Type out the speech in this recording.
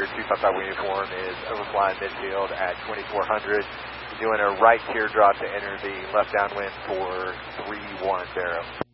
Your 255 uniform is overflying midfield at 2400. Doing a right teardrop to enter the left downwind for 31 Barrow.